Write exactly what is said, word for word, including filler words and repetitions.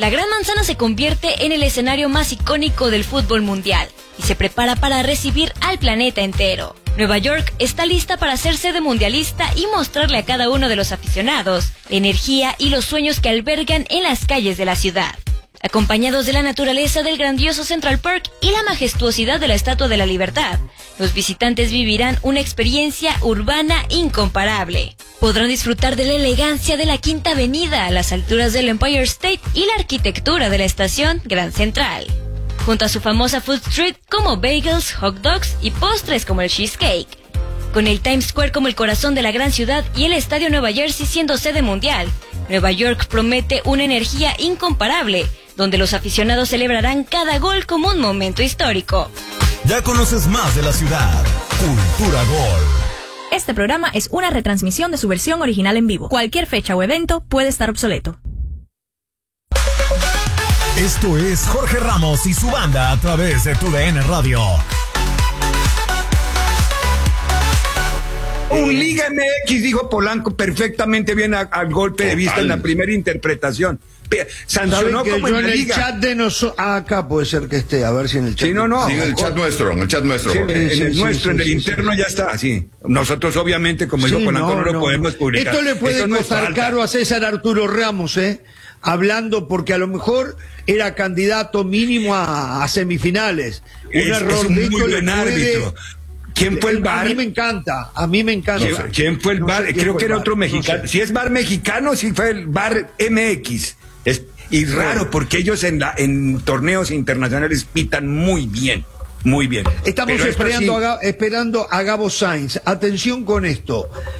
La Gran Manzana se convierte en el escenario más icónico del fútbol mundial y se prepara para recibir al planeta entero. Nueva York está lista para ser sede mundialista y mostrarle a cada uno de los aficionados la energía y los sueños que albergan en las calles de la ciudad. Acompañados de la naturaleza del grandioso Central Park y la majestuosidad de la Estatua de la Libertad, los visitantes vivirán una experiencia urbana incomparable. Podrán disfrutar de la elegancia de la Quinta Avenida a las alturas del Empire State y la arquitectura de la estación Grand Central, junto a su famosa Food Street como bagels, hot dogs y postres como el cheesecake. Con el Times Square como el corazón de la gran ciudad y el Estadio Nueva Jersey siendo sede mundial, Nueva York promete una energía incomparable, donde los aficionados celebrarán cada gol como un momento histórico. Ya conoces más de la ciudad. Cultura Gol. Este programa es una retransmisión de su versión original en vivo. Cualquier fecha o evento puede estar obsoleto. Esto es Jorge Ramos y su banda a través de Tu D N Radio. Un Liga M X, dijo Polanco perfectamente bien a- al golpe de vista en la primera interpretación. Pe- Sancionó ¿Saben que como yo en en la el Liga. chat de nosotros... Ah, acá puede ser que esté, a ver si en el chat... Sí, no, no. Sí, en el chat nuestro, en el chat nuestro. Sí, Jorge. en sí, el sí, nuestro, sí, en el sí, interno sí. ya está, sí. Nosotros obviamente, como dijo Sí, Polanco, no, lo podemos publicar. Esto le puede Eso no es costar falta. caro a César Arturo Ramos, ¿eh? Hablando porque a lo mejor era candidato mínimo a, a semifinales. Un Es, error es un de muy esto le buen puede- árbitro. ¿Quién fue el A VAR? mí me encanta, a mí me encanta. ¿Quién, quién fue el No VAR? sé quién Creo fue que el era VAR, otro no mexicano. sé. Si es VAR mexicano, sí fue el VAR M X. Es, y raro, porque ellos en, la, en torneos internacionales pitan muy bien. Muy bien. Estamos Pero esto esperando, sí- a, Ga- esperando a Gabo Sainz. Atención con esto.